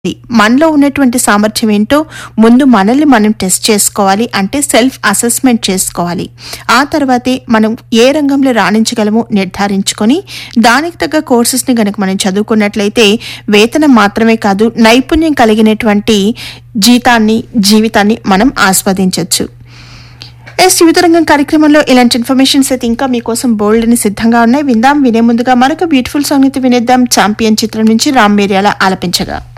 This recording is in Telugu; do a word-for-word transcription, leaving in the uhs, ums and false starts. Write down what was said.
మనలో ఉన్నటువంటి సామర్థ్యం ఏంటో ముందు మనల్ని మనం టెస్ట్ చేసుకోవాలి. అంటే సెల్ఫ్ అసెస్మెంట్ చేసుకోవాలి. ఆ తర్వాతే మనం ఏ రంగంలో రాణించగలమో నిర్ధారించుకొని దానికి తగ్గ కోర్సెస్ని గనక మనం చదువుకున్నట్లయితే వేతనం మాత్రమే కాదు, నైపుణ్యం కలిగినటువంటి జీతాన్ని జీవితాన్ని మనం ఆస్వాదించవచ్చు. ఎస్ యువతరంగం కార్యక్రమంలో ఇలాంటి ఇన్ఫర్మేషన్స్ అయితే ఇంకా మీకోసం బోల్డ్ అని సిద్ధంగా ఉన్నాయి. విందాం. వినే ముందుగా మరొక బ్యూటిఫుల్ సాంగ్ అయితే వినేద్దాం. ఛాంపియన్ చిత్రం నుంచి రామ్ మిరియాల ఆలపించగా.